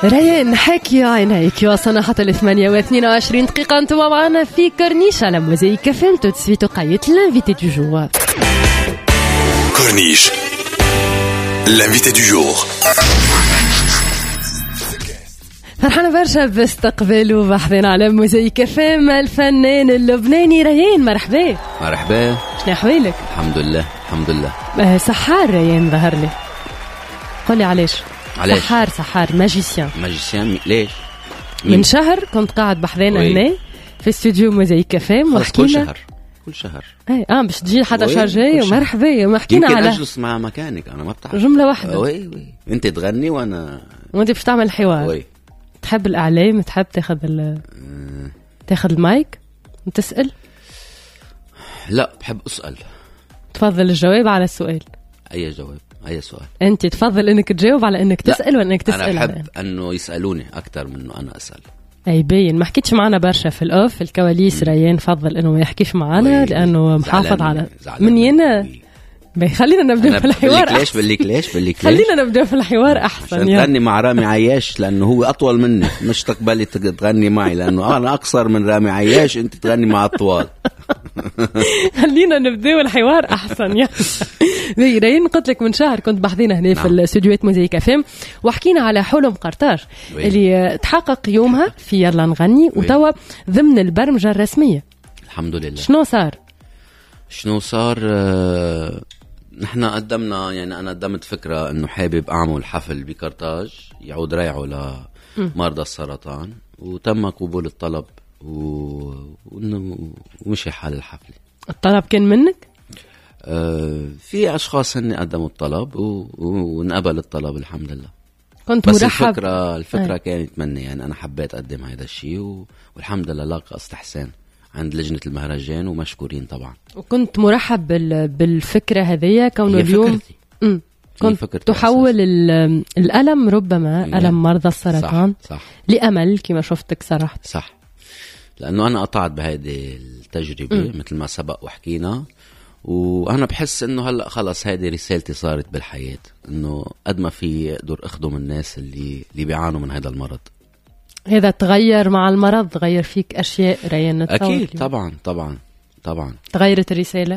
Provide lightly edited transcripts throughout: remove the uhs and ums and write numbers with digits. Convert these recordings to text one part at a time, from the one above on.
ريان حكي عينيك وصلنا حتى 8:22 دقيقة. انتم معنا في كورنيش على موزايك فيلم تسويتو قايت لانفيتي دو جور. كورنيش لانفيتي دو جور. فرحانة برشا باستقباله بحثنا على موزايك فيلم الفنان اللبناني ريان. مرحبا. مرحبا. شنو أحوالك؟ الحمد لله الحمد لله. سحار ريان ظهر لي. قولي علاش؟ سحار ماجيسيان. ليش؟ من شهر كنت قاعد بحذانا هنا في استوديو موزايك فام وحكينا كل شهر باش تجي حتى شارجي. ومرحبا ما حكينا على اجلس مع مكانك انا ما بتعرف جمله واحده. وي انت تغني وانا وانت باش تعمل حوار. تحب الاعلام؟ تحب تاخذ المايك وتسال؟ لا بحب اسال. تفضل الجواب على السؤال. اي جواب اي سؤال؟ انت تفضل انك تجاوب على انك تسال ولا انك تسال؟ انا بحب انه يسالوني اكثر من انه انا اسال. اي باين ما حكيتش معنا برشا في الاوف في الكواليس. ريان فضل انه ما يحكيش معنا لانه محافظ على من ينا. خلينا نبدا في الحوار. ليش خلينا نبدا في الحوار احسن. تغني مع رامي عياش لانه هو اطول مني، مش تقبلي تغني معي لانه انا اقصر من رامي عياش، انت تغني مع الطوال. خلينا نبداو الحوار احسن. يا ريان قلت لك من شهر كنت بحذينا هنا في الاستوديوهات موزايك فام وحكينا على حلم قرطاج اللي تحقق يومها في يلا نغني وتوا ضمن البرمجه الرسميه. الحمد لله. شنو صار؟ نحن قدمنا، يعني أنا قدمت فكرة إنه حابب أعمل حفل بقرطاج يعود ريعه لمرضى السرطان، وتم قبول الطلب ومشي حال الحفل. الطلب كان منك؟ في أشخاص هن قدموا الطلب ونقبل الطلب الحمد لله. كنت بس مرحب. الفكرة كانت مني، يعني أنا حبيت أقدم هذا الشيء والحمد لله لاقى استحسان عند لجنة المهرجان ومشكورين طبعا. وكنت مرحب بالفكرة هذه كونه اليوم كنت تحول الألم ربما ألم مرضى السرطان صح. لأمل كما شفتك صرحت. صح، لأنه أنا قطعت بهذه التجربة مثل ما سبق وحكينا، وأنا بحس إنه هلأ خلص هذه رسالتي صارت بالحياة، إنه قد ما في أقدر أخدم الناس اللي بيعانوا من هذا المرض. هذا تغير مع المرض؟ تغير فيك أشياء ريان؟ أكيد طبعا. تغيرت الرسالة؟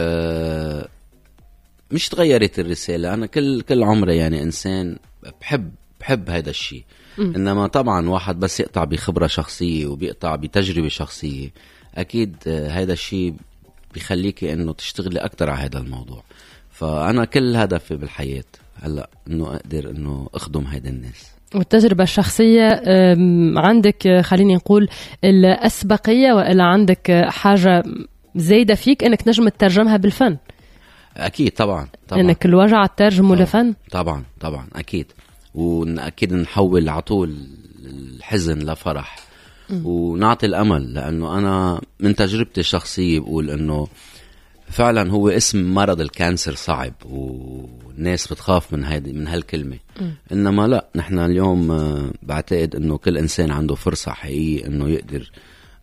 مش تغيرت الرسالة. أنا كل عمري يعني إنسان بحب هذا الشيء. إنما طبعا واحد بس يقطع بخبرة شخصية وبيقطع بتجربة شخصية، أكيد هذا الشيء بيخليكي إنه تشتغلي أكتر على هذا الموضوع. فأنا كل هدفي بالحياة هلأ إنه أقدر إنه أخدم هيدا الناس. والتجربة الشخصية عندك خليني نقول الأسبقية، وإلا عندك حاجة زايدة فيك أنك نجم تترجمها بالفن؟ أكيد طبعا. أنك الوجع تترجمه لفن؟ طبعا أكيد. وأكيد نحول عطول الحزن لفرح ونعطي الأمل، لأنه أنا من تجربتي الشخصية بقول أنه فعلا هو اسم مرض الكانسر صعب والناس بتخاف من هالكلمة. إنما لا، نحن اليوم بعتقد إنه كل إنسان عنده فرصة حقيقية إنه يقدر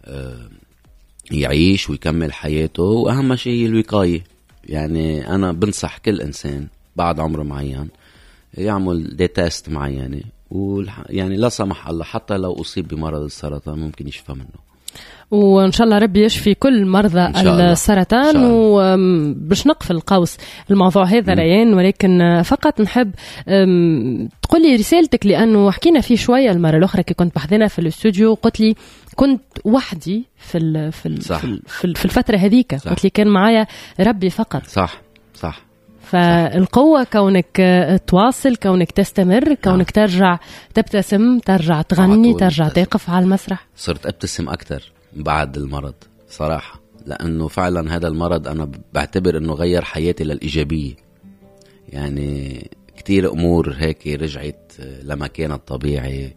يعيش ويكمل حياته، وأهم شيء هي الوقاية. يعني أنا بنصح كل إنسان بعد عمر معين يعمل دي تيست معينة، يعني لا سمح الله حتى لو أصيب بمرض السرطان ممكن يشفى منه، وإن شاء الله ربي يشفي كل مرضى السرطان. وباش نقفل قوس الموضوع هذا ريان، ولكن فقط نحب تقولي رسالتك، لأنه حكينا فيه شوية المرة الأخرى كي كنت بحذنا في الاستوديو. قلت لي كنت وحدي في الفترة هذيك. قلت لي كان معايا ربي فقط. صح. فالقوة كونك تواصل، كونك تستمر، كونك ترجع تبتسم، ترجع تغني، ترجع تقف على المسرح. صرت أبتسم أكتر بعد المرض صراحة، لأنه فعلا هذا المرض أنا بعتبر أنه غير حياتي للإيجابية. يعني كتير أمور هيك رجعت لما كانت طبيعي.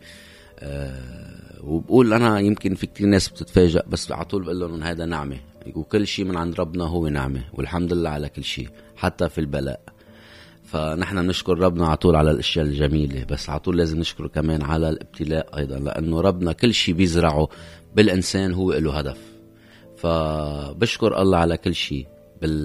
وبقول أنا يمكن في كتير ناس بتتفاجأ، بس عطول بقول لهم هذا نعمة، وكل شيء من عند ربنا هو نعمة، والحمد لله على كل شيء حتى في البلاء. فنحن نشكر ربنا عطول على الاشياء الجميلة، بس عطول لازم نشكره كمان على الابتلاء ايضا، لانه ربنا كل شيء بيزرعه بالانسان هو له هدف. فبشكر الله على كل شيء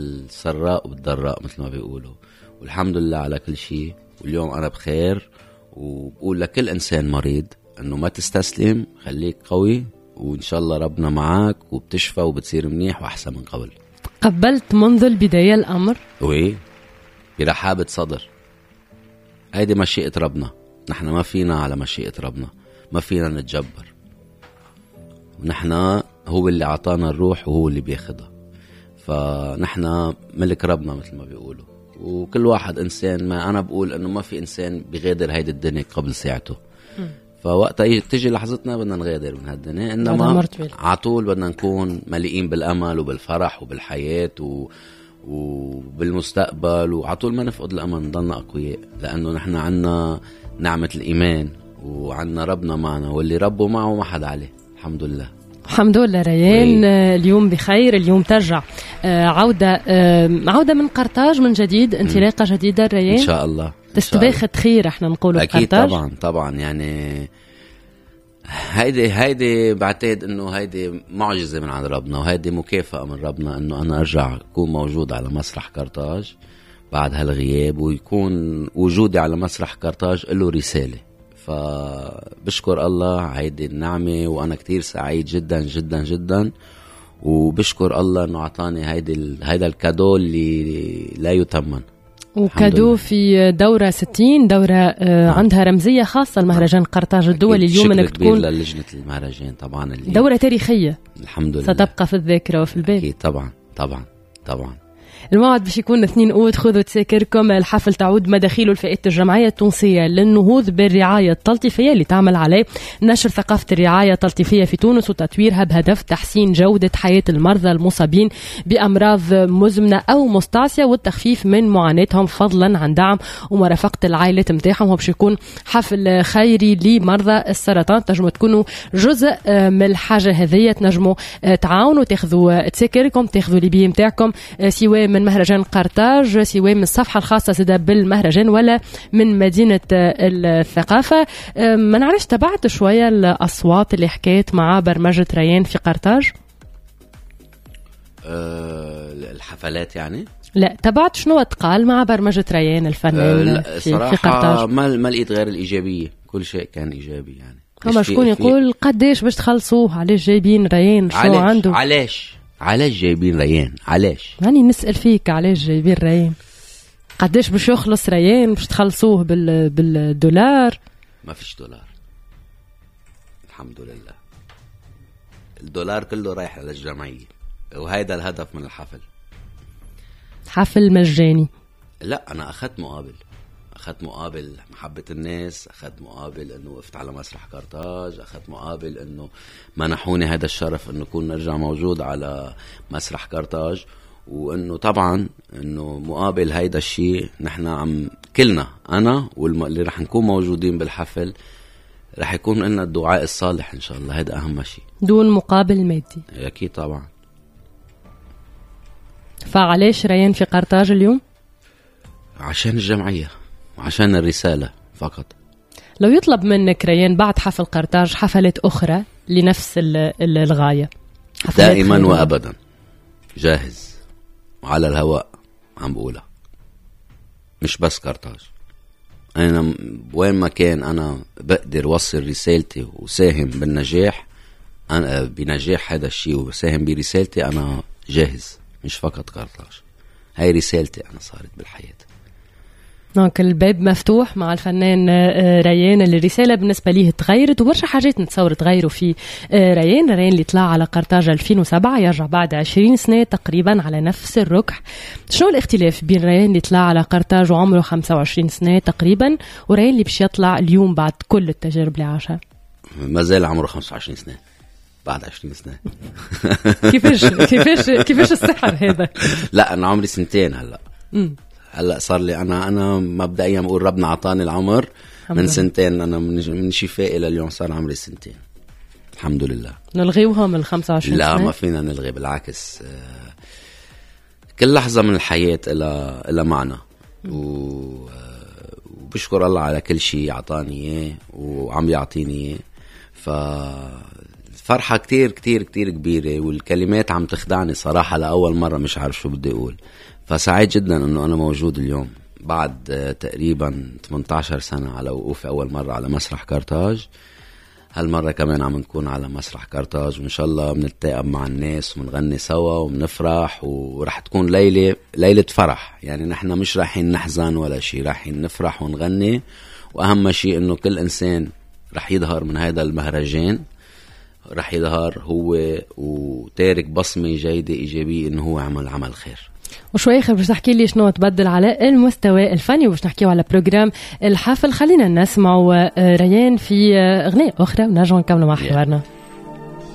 بالسراء والضراء مثل ما بيقولوا، والحمد لله على كل شيء. واليوم انا بخير وبقول لكل إنسان مريض أنه ما تستسلم، خليك قوي، وإن شاء الله ربنا معك وبتشفى وبتصير منيح وأحسن من قبل. قبلت منذ البداية الأمر؟ وي، برحابة صدر. هيدي مشيئة ربنا، نحن ما فينا على مشيئة ربنا، ما فينا نتجبر، ونحن هو اللي عطانا الروح وهو اللي بياخدها، فنحن ملك ربنا مثل ما بيقولوا. وكل واحد إنسان، ما أنا بقول أنه ما في إنسان بيغادر هيدي الدنيا قبل ساعته. فوقتها تيجي لحظتنا بدنا نغادر من هالدنيا، إنما عطول بدنا نكون مليئين بالأمل وبالفرح وبالحياة وبالمستقبل، وعطول ما نفقد الأمل، نضلنا أقوياء، لأنه نحن عنا نعمة الإيمان وعنا ربنا معنا، واللي ربه معه ما حد عليه. الحمد لله. الحمد لله. ريان اليوم بخير، اليوم ترجع عودة من قرطاج من جديد، انطلاقة جديدة ريان إن شاء الله. تستباخت خير احنا نقول أكيد قرطاج. طبعا يعني هيدي بعتقد انه هيدي معجزة من عند ربنا، وهيدي مكافأة من ربنا انه انا ارجع اكون موجود على مسرح قرطاج بعد هالغياب، ويكون وجودي على مسرح قرطاج له رسالة. فبشكر الله هيدي النعمة، وانا كتير سعيد جدا جدا جدا، وبشكر الله انه اعطاني هيدا الكادو اللي لا يتمن. وكادو في دورة 60 دورة عندها رمزية خاصة، المهرجان قرطاج الدولي اليوم انك تكون للجنة المهرجان طبعا اللي دورة تاريخية الحمد لله ستبقى في الذاكرة وفي البال. أكيد طبعا طبعا طبعا. الموعد باش يكون 2 أوت، خذوا تذاكركم. الحفل تعود مداخيله الفئات الجمعية التونسية للنهوض بالرعاية التلطيفية اللي تعمل عليه نشر ثقافة الرعاية التلطيفية في تونس وتطويرها بهدف تحسين جودة حياة المرضى المصابين بأمراض مزمنة أو مستعصية والتخفيف من معاناتهم فضلا عن دعم ومرافقة العائلات متاعهم. هو باش يكون حفل خيري لمرضى السرطان. تنجموا تكونوا جزء من الحاجة هذه، تنجموا تعاونوا، تاخذوا تذاكركم، تاخذوا البي متاعكم سواء من مهرجان قرطاج، سواء من الصفحة الخاصة سدا بالمهرجان ولا من مدينة الثقافة. ما نعرفش تبعت شوية الأصوات اللي حكيت مع برمجة ريان في قرطاج؟ الحفلات يعني؟ لا، تبعت شنو تقال مع برمجة ريان الفنان في قرطاج؟ ما لقيت غير الإيجابية، كل شيء كان إيجابي يعني. كما شكون يقول قديش باش تخلصوه، علاش جايبين ريان، شو عنده، علاش جايبين ريان، علاش يعني نسأل فيك علاش جايبين ريان، قديش باش يخلص ريان، باش تخلصوه بالدولار؟ ما فيش دولار الحمد لله، الدولار كله رايح على الجمعية، وهيدا الهدف من الحفل. حفل مجاني؟ لا، أنا أخذت مقابل محبة الناس، أخذت مقابل أنه وقفت على مسرح قرطاج، أخذت مقابل أنه منحوني هذا الشرف أنه أكون نرجع موجود على مسرح قرطاج، وأنه طبعا أنه مقابل هيدا الشيء نحن عم كلنا أنا واللي رح نكون موجودين بالحفل رح يكون لنا الدعاء الصالح إن شاء الله، هذا أهم شيء دون مقابل مادي. أكيد طبعا. فعليش ريان في قرطاج اليوم؟ عشان الجمعية وعشان الرسالة فقط. لو يطلب منك ريان بعد حفل قرطاج حفلات أخرى لنفس الغاية، دائما وأبدا جاهز وعلى الهواء عم بقولها، مش بس قرطاج. أنا وين ما كان أنا بقدر وصل رسالتي وساهم بالنجاح، أنا بنجاح هذا الشيء وساهم برسالتي، أنا جاهز، مش فقط قرطاج، هاي رسالتي أنا صارت بالحياة. دونك الباب مفتوح مع الفنان ريان. الرسالة بالنسبة ليه تغيرت وبرشا حاجات نتصور تغيروا في ريان اللي طلع على قرطاج 2007، يرجع بعد 20 سنة تقريبا على نفس الركح. شنو الاختلاف بين ريان اللي طلع على قرطاج وعمره 25 سنة تقريبا وريان اللي باش يطلع اليوم بعد كل التجارب اللي عاشها؟ ما زال عمره 25 سنة بعد 20 سنة. كيفاش السحر هذا؟ لا، أنا عمري 2 هلا صار لي أنا مبدئيا بقول ربنا عطاني العمر من 2، أنا من شفائي لليوم صار عمري 2 الحمد لله. نلغيوها من 25 لا سنة؟ ما فينا نلغي، بالعكس كل لحظة من الحياة إلى معنى، وبشكر الله على كل شيء عطاني إياه وعم يعطيني إياه. فرحة كتير كتير كتير كبيرة، والكلمات عم تخدعني صراحة لأول مرة، مش عارف شو بدي أقول. فسعيد جدا أنه أنا موجود اليوم بعد تقريبا 18 سنة على وقوفي أول مرة على مسرح كارتاج. هالمرة كمان عم نكون على مسرح كارتاج، وإن شاء الله بنلتقى مع الناس ومنغني سوا ومنفرح، ورح تكون ليلة فرح. يعني نحن مش رايحين نحزن ولا شيء، رايحين نفرح ونغني. وأهم شيء إنه كل إنسان رح يظهر من هذا المهرجان، رح يظهر هو وتارك بصمة جيدة إيجابية إنه هو عمل عمل خير. وشوي آخر باش تحكي لي شنو تبدل على المستوى الفني، وباش نحكيو على بروجرام الحفل. خلينا نسمعوا ريان في أغنية أخرى ونرجع نكمل مع حوارنا.